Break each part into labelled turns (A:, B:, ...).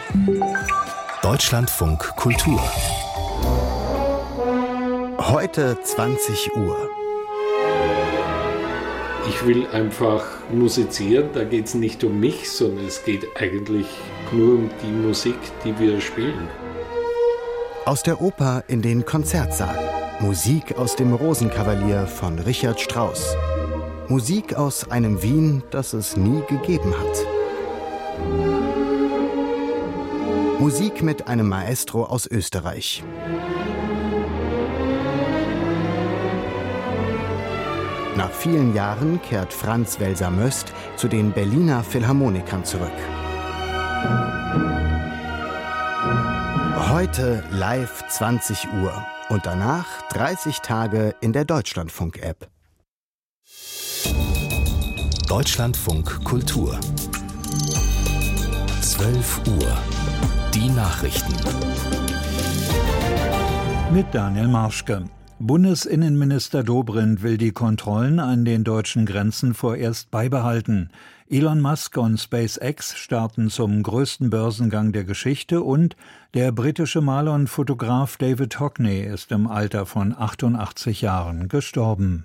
A: Deutschlandfunk Kultur. Heute 20 Uhr.
B: Ich will einfach musizieren, da geht es nicht um mich, sondern es geht eigentlich nur um die Musik, die wir spielen.
A: Aus der Oper in den Konzertsaal. Musik aus dem Rosenkavalier von Richard Strauss. Musik aus einem Wien, das es nie gegeben hat. Musik mit einem Maestro aus Österreich. Nach vielen Jahren kehrt Franz Welser-Möst zu den Berliner Philharmonikern zurück. Heute live 20 Uhr und danach 30 Tage in der Deutschlandfunk-App. Deutschlandfunk Kultur. 12 Uhr. Die Nachrichten.
C: Mit Daniel Marschke. Bundesinnenminister Dobrindt will die Kontrollen an den deutschen Grenzen vorerst beibehalten. Elon Musk und SpaceX starten zum größten Börsengang der Geschichte und der britische Maler und Fotograf David Hockney ist im Alter von 88 Jahren gestorben.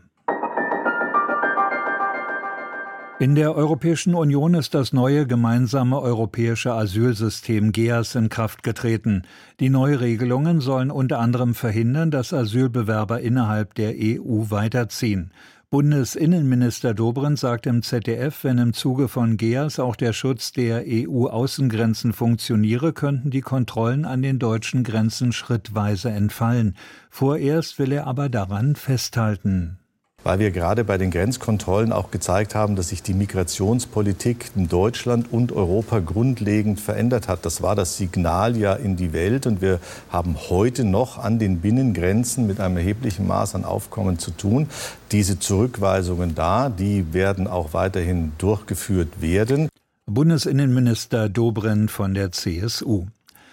C: In der Europäischen Union ist das neue gemeinsame europäische Asylsystem GEAS in Kraft getreten. Die Neuregelungen sollen unter anderem verhindern, dass Asylbewerber innerhalb der EU weiterziehen. Bundesinnenminister Dobrindt sagt im ZDF, wenn im Zuge von GEAS auch der Schutz der EU-Außengrenzen funktioniere, könnten die Kontrollen an den deutschen Grenzen schrittweise entfallen. Vorerst will er aber daran festhalten.
D: Weil wir gerade bei den Grenzkontrollen auch gezeigt haben, dass sich die Migrationspolitik in Deutschland und Europa grundlegend verändert hat. Das war das Signal ja in die Welt und wir haben heute noch an den Binnengrenzen mit einem erheblichen Maß an Aufkommen zu tun. Diese Zurückweisungen die werden auch weiterhin durchgeführt werden.
C: Bundesinnenminister Dobrindt von der CSU.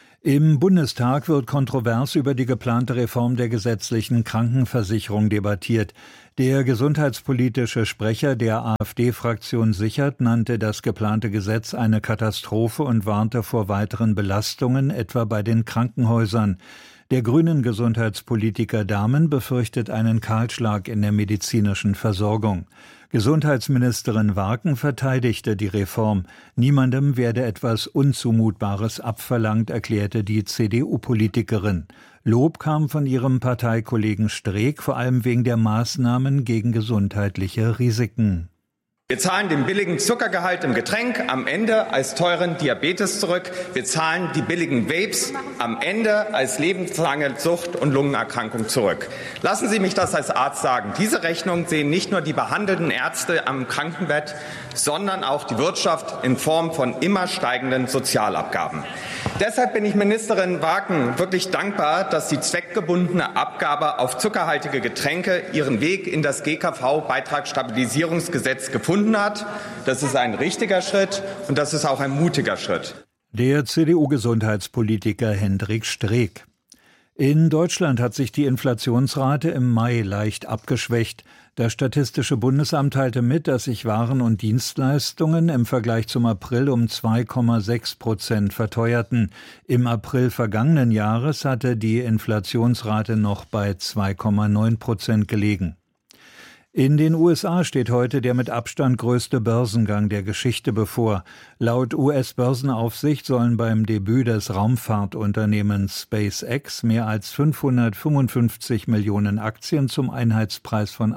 C: Im Bundestag wird kontrovers über die geplante Reform der gesetzlichen Krankenversicherung debattiert. Der gesundheitspolitische Sprecher der AfD-Fraktion Sichert nannte das geplante Gesetz eine Katastrophe und warnte vor weiteren Belastungen, etwa bei den Krankenhäusern. Der grünen Gesundheitspolitiker Dahmen befürchtet einen Kahlschlag in der medizinischen Versorgung. Gesundheitsministerin Warken verteidigte die Reform. Niemandem werde etwas Unzumutbares abverlangt, erklärte die CDU-Politikerin. Lob kam von ihrem Parteikollegen Streeck, vor allem wegen der Maßnahmen gegen gesundheitliche Risiken.
E: Wir zahlen den billigen Zuckergehalt im Getränk am Ende als teuren Diabetes zurück. Wir zahlen die billigen Vapes am Ende als lebenslange Sucht- und Lungenerkrankung zurück. Lassen Sie mich das als Arzt sagen. Diese Rechnung sehen nicht nur die behandelnden Ärzte am Krankenbett, sondern auch die Wirtschaft in Form von immer steigenden Sozialabgaben. Deshalb bin ich Ministerin Warken wirklich dankbar, dass die zweckgebundene Abgabe auf zuckerhaltige Getränke ihren Weg in das GKV-Beitragsstabilisierungsgesetz gefunden hat. Das ist ein richtiger Schritt und das ist auch ein mutiger Schritt.
C: Der CDU-Gesundheitspolitiker Hendrik Streeck. In Deutschland hat sich die Inflationsrate im Mai leicht abgeschwächt. Das Statistische Bundesamt teilte mit, dass sich Waren und Dienstleistungen im Vergleich zum April um 2,6% verteuerten. Im April vergangenen Jahres hatte die Inflationsrate noch bei 2,9% gelegen. In den USA steht heute der mit Abstand größte Börsengang der Geschichte bevor. Laut US-Börsenaufsicht sollen beim Debüt des Raumfahrtunternehmens SpaceX mehr als 555 Millionen Aktien zum Einheitspreis von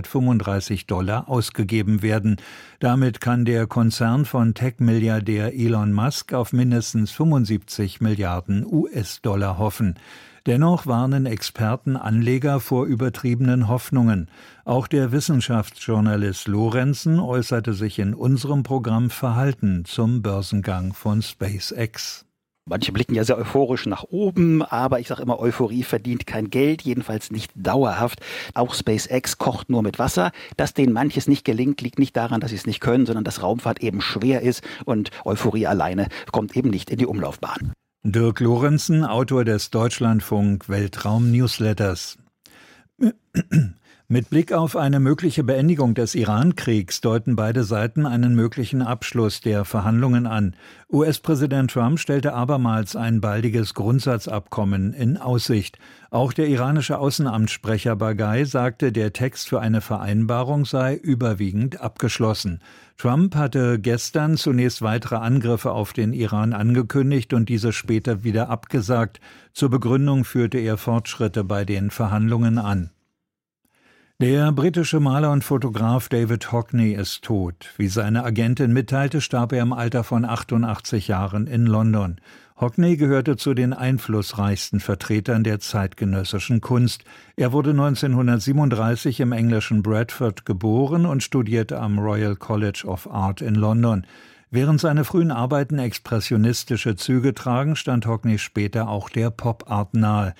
C: $135 ausgegeben werden. Damit kann der Konzern von Tech-Milliardär Elon Musk auf mindestens 75 Milliarden US-Dollar hoffen. Dennoch warnen Experten Anleger vor übertriebenen Hoffnungen. Auch der Wissenschaftsjournalist Lorenzen äußerte sich in unserem Programm verhalten zum Börsengang von SpaceX.
F: Manche blicken ja sehr euphorisch nach oben, aber ich sage immer, Euphorie verdient kein Geld, jedenfalls nicht dauerhaft. Auch SpaceX kocht nur mit Wasser. Dass denen manches nicht gelingt, liegt nicht daran, dass sie es nicht können, sondern dass Raumfahrt eben schwer ist und Euphorie alleine kommt eben nicht in die Umlaufbahn.
C: Dirk Lorenzen, Autor des Deutschlandfunk Weltraum Newsletters. Mit Blick auf eine mögliche Beendigung des Iran-Kriegs deuten beide Seiten einen möglichen Abschluss der Verhandlungen an. US-Präsident Trump stellte abermals ein baldiges Grundsatzabkommen in Aussicht. Auch der iranische Außenamtssprecher Bagei sagte, der Text für eine Vereinbarung sei überwiegend abgeschlossen. Trump hatte gestern zunächst weitere Angriffe auf den Iran angekündigt und diese später wieder abgesagt. Zur Begründung führte er Fortschritte bei den Verhandlungen an. Der britische Maler und Fotograf David Hockney ist tot. Wie seine Agentin mitteilte, starb er im Alter von 88 Jahren in London. Hockney gehörte zu den einflussreichsten Vertretern der zeitgenössischen Kunst. Er wurde 1937 im englischen Bradford geboren und studierte am Royal College of Art in London. Während seine frühen Arbeiten expressionistische Züge tragen, stand Hockney später auch der Pop-Art nahe.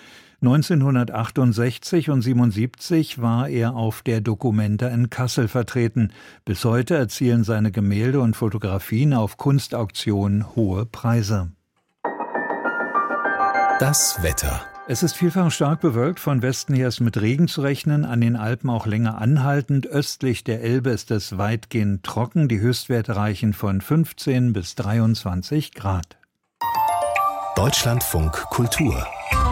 C: 1968 und 1977 war er auf der Documenta in Kassel vertreten. Bis heute erzielen seine Gemälde und Fotografien auf Kunstauktionen hohe Preise.
G: Das Wetter.
C: Es ist vielfach stark bewölkt, von Westen her ist mit Regen zu rechnen, an den Alpen auch länger anhaltend. Östlich der Elbe ist es weitgehend trocken, die Höchstwerte reichen von 15 bis 23 Grad.
G: Deutschlandfunk Kultur.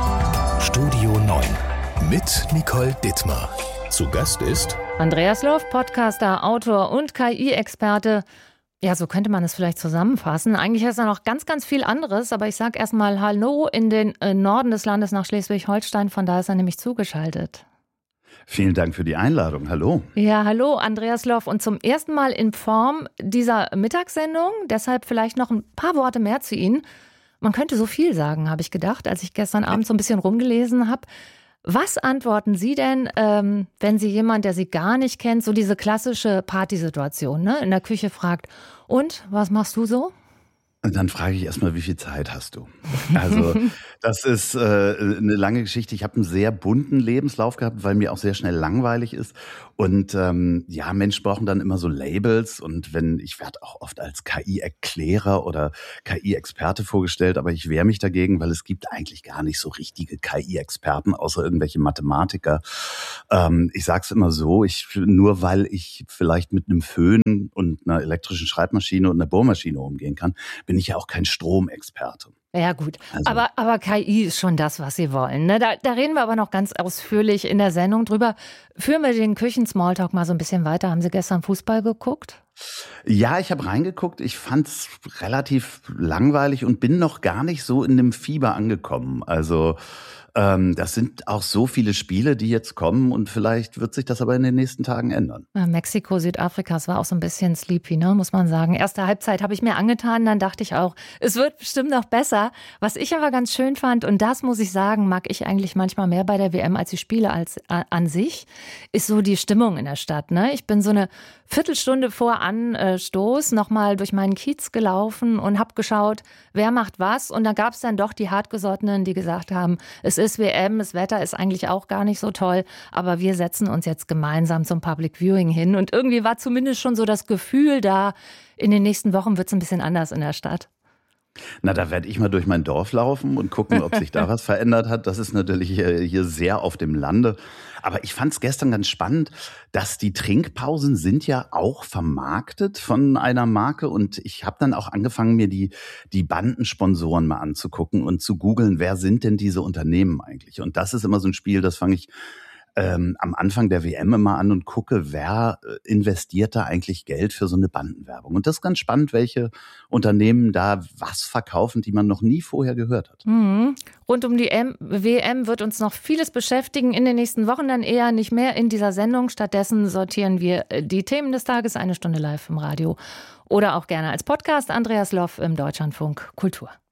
G: Studio 9 mit Nicole Dittmar. Zu Gast ist
H: Andreas Loff, Podcaster, Autor und KI-Experte. Ja, so könnte man es vielleicht zusammenfassen. Eigentlich ist da noch ganz, ganz viel anderes, aber ich sage erstmal Hallo in den Norden des Landes nach Schleswig-Holstein, von da ist er nämlich zugeschaltet.
I: Vielen Dank für die Einladung. Hallo.
H: Ja, hallo, Andreas Loff. Und zum ersten Mal in Form dieser Mittagssendung, deshalb vielleicht noch ein paar Worte mehr zu Ihnen. Man könnte so viel sagen, habe ich gedacht, als ich gestern Abend so ein bisschen rumgelesen habe. Was antworten Sie denn, wenn Sie jemand, der Sie gar nicht kennt, so diese klassische Partysituation, ne, in der Küche fragt, und was machst du so?
I: Und dann frage ich erstmal, wie viel Zeit hast du? Also das ist eine lange Geschichte. Ich habe einen sehr bunten Lebenslauf gehabt, weil mir auch sehr schnell langweilig ist. Und ja, Menschen brauchen dann immer so Labels. Und ich werde auch oft als KI-Erklärer oder KI-Experte vorgestellt, aber ich wehre mich dagegen, weil es gibt eigentlich gar nicht so richtige KI-Experten, außer irgendwelche Mathematiker. Ich sage es immer so, nur weil ich vielleicht mit einem Föhn und einer elektrischen Schreibmaschine und einer Bohrmaschine umgehen kann, bin ich ja auch kein Stromexperte.
H: Ja gut, also. aber KI ist schon das, was Sie wollen. Ne? Da reden wir aber noch ganz ausführlich in der Sendung drüber. Führen wir den Küchen-Smalltalk mal so ein bisschen weiter. Haben Sie gestern Fußball geguckt?
I: Ja, ich habe reingeguckt. Ich fand's relativ langweilig und bin noch gar nicht so in dem Fieber angekommen. Also das sind auch so viele Spiele, die jetzt kommen und vielleicht wird sich das aber in den nächsten Tagen ändern.
H: Ja, Mexiko, Südafrika, es war auch so ein bisschen sleepy, ne, muss man sagen. Erste Halbzeit habe ich mir angetan, dann dachte ich auch, es wird bestimmt noch besser. Was ich aber ganz schön fand, und das muss ich sagen, mag ich eigentlich manchmal mehr bei der WM als die Spiele an sich, ist so die Stimmung in der Stadt. Ne? Ich bin so eine Viertelstunde vor Anstoß nochmal durch meinen Kiez gelaufen und habe geschaut, wer macht was. Und da gab es dann doch die Hartgesottenen, die gesagt haben, es ist WM, das Wetter ist eigentlich auch gar nicht so toll, aber wir setzen uns jetzt gemeinsam zum Public Viewing hin. Und irgendwie war zumindest schon so das Gefühl da, in den nächsten Wochen wird es ein bisschen anders in der Stadt.
I: Na, da werde ich mal durch mein Dorf laufen und gucken, ob sich da was verändert hat. Das ist natürlich hier sehr auf dem Lande. Aber ich fand es gestern ganz spannend, dass die Trinkpausen sind ja auch vermarktet von einer Marke. Und ich habe dann auch angefangen, mir die Bandensponsoren mal anzugucken und zu googeln, wer sind denn diese Unternehmen eigentlich? Und das ist immer so ein Spiel, das fange ich am Anfang der WM immer an und gucke, wer investiert da eigentlich Geld für so eine Bandenwerbung. Und das ist ganz spannend, welche Unternehmen da was verkaufen, die man noch nie vorher gehört hat.
H: Mhm. Rund um die WM wird uns noch vieles beschäftigen, in den nächsten Wochen dann eher nicht mehr in dieser Sendung. Stattdessen sortieren wir die Themen des Tages, 1 Stunde live im Radio oder auch gerne als Podcast. Andreas Loff im Deutschlandfunk Kultur.